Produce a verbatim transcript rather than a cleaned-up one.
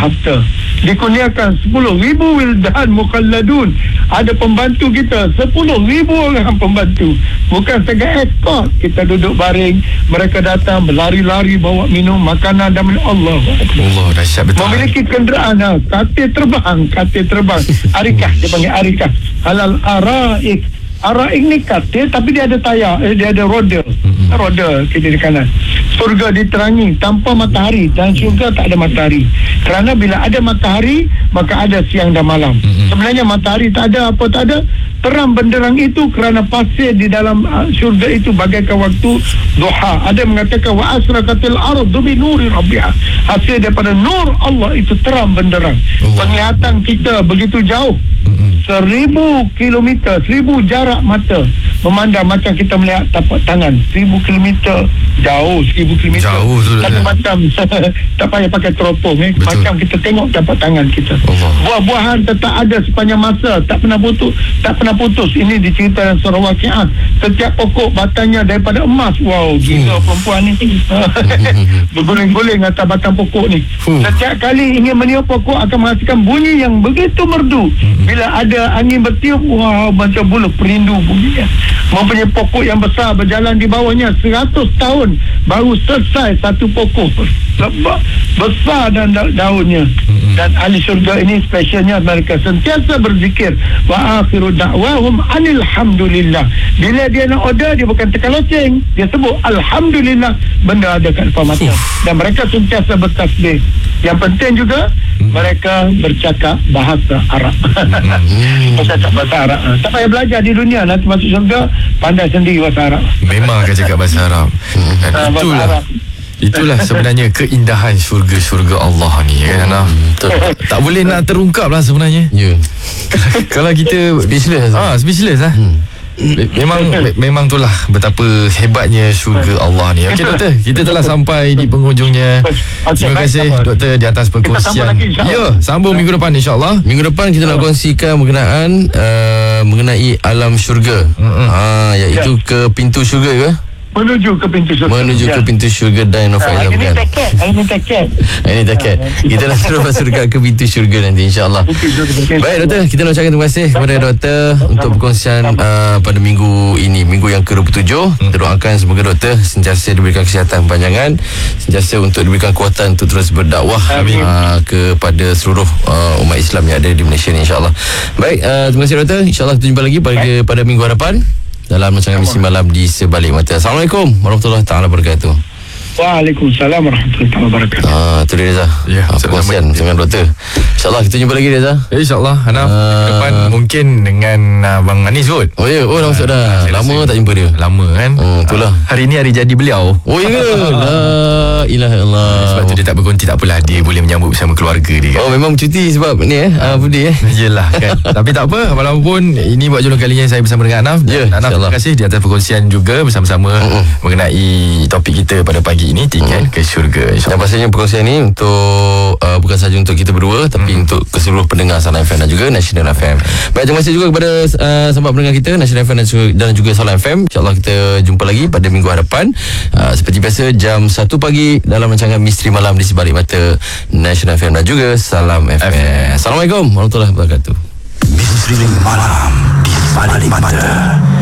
harta. Dikurniakan sepuluh ribu wildan mukhalladun. Ada pembantu kita sepuluh ribu orang pembantu. Bukan setakat escort. Kita duduk baring, mereka datang berlari-lari bawa minum makanan dan Allah. Allah dahsyat betul. Memiliki kenderaan, ha, katil terbang, katil terbang. Arikah, dia panggil arikah. Halal araik. Araik ni katil tapi dia ada tayar, eh, dia ada roda. Mm-hmm. Roda kiri di kanan. Surga diterangi tanpa matahari, dan surga tak ada matahari. Kerana bila ada matahari, maka ada siang dan malam. Mm-hmm. Sebenarnya matahari tak ada, apa tak ada, terang benderang itu kerana pasir di dalam uh, syurga itu bagaikan waktu duha. Ada mengatakan wa asraqatil ardu bi nuri rabbiha. Hasil daripada nur Allah itu terang benderang. Allah. Penglihatan kita begitu jauh. Seribu kilometer, seribu jarak mata memandang macam kita melihat tapak tangan. Seribu kilometer jauh, seribu kilometer jauh tu tapi macam tak payah pakai teropong, eh. Macam kita tengok tapak tangan kita. Allah. Buah-buahan tetap ada sepanjang masa, tak pernah putus, tak pernah putus. Ini diceritakan surah Waqiah. Setiap pokok batangnya daripada emas. Wow, gila hmm. perempuan ni. Berguling-guling atas batang pokok ni. Hmm. Setiap kali ingin meniup pokok akan menghasilkan bunyi yang begitu merdu. Hmm. Bila ada angin bertiup, wow, macam bulu perindu bunyinya. Mempunyai pokok yang besar berjalan di bawahnya seratus tahun baru selesai satu pokok. Sebab besar dan da- daunnya. Mm-hmm. Dan ahli syurga ini spesialnya mereka sentiasa berzikir wa akhiru da'wahum anilhamdulillah. Bila dia nak order, dia bukan tekan loceng, dia sebut alhamdulillah, benda ada kat depan mata. Dan mereka sentiasa bertasbih. Yang penting juga mereka bercakap bahasa Arab. Mm-hmm. Bercakap bahasa Arab. Tak payah belajar di dunia, nanti masuk syurga pandai sendiri bahasa Arab. Memang akan cakap bahasa Arab. Dan uh, itulah Arab. Itulah sebenarnya keindahan syurga-syurga Allah ni, kan, Anaf? Tak boleh nak terungkap lah sebenarnya. Ya. Kalau kita speechless. Ah, speechless lah. Hmm. Memang memang itulah betapa hebatnya syurga Allah ni. Okey doktor, kita telah sampai di penghujungnya. Terima kasih doktor di atas perkongsian. Ya, sambung minggu depan insya-Allah. Minggu depan kita nak kongsikan berkenaan uh, mengenai alam syurga. Ha, iaitu ke pintu syurga ke? Menuju ke pintu syurga. Menuju ya. ke pintu syurga dan Nofaizah. Ini tiket, ini tiket. Ini tiket. Kita nak terus masuk ke pintu syurga nanti insya-Allah. Baik doktor, kita nak ucapkan terima kasih kepada doktor untuk perkongsian uh, pada minggu ini, minggu yang ke dua puluh tujuh. Kita doakan semoga doktor sentiasa diberikan kesihatan panjangan, sentiasa untuk diberikan kuatan untuk terus berdakwah uh, kepada seluruh uh, umat Islam yang ada di Malaysia ni insya-Allah. Baik, uh, terima kasih doktor. Insya-Allah kita jumpa lagi pada pada minggu hadapan dalam rancangan Misi Malam di Sebalik Mata. Assalamualaikum warahmatullahi taala wabarakatuh. Waalaikumsalam warahmatullahi wabarakatuh. Ah, tu dia Reza. Ya, perkongsian dengan doktor. InsyaAllah kita jumpa lagi Reza. Ya, InsyaAllah Hanaf uh, depan mungkin dengan Abang Anis kot. Oh ya, oh dah masuk dah. Lama tak jumpa dia. Lama kan. Hmm, itulah. Uh, hari ni hari jadi beliau. Oh ya ke? La ilaha illallah. Sebab tu dia tak berkonti, tak apalah, dia boleh menyambut bersama keluarga dia kan. Oh memang cuti sebab ni eh uh, birthday eh. Yelah kan. Tapi tak apa, walaupun ini buat jodoh kalinya saya bersama dengan Hanaf. Ya, Hanaf, terima kasih di atas perkongsian juga bersama-sama uh-uh. mengenai topik kita pada pagi ini, tiket uh-uh. ke syurga. Dan pastinya perkongsian ini untuk uh, bukan sahaja untuk kita berdua, tapi hmm. untuk keseluruh pendengar Salam F M dan juga National F M. Baik, terima kasih juga kepada uh, sahabat pendengar kita National F M dan juga, dan juga Salam F M. InsyaAllah kita jumpa lagi pada minggu hadapan uh, seperti biasa jam satu pagi dalam rancangan Misteri Malam di Sebalik Mata National F M dan juga Salam F M. Assalamualaikum warahmatullahi wabarakatuh. Misteri Malam di Sebalik Mata.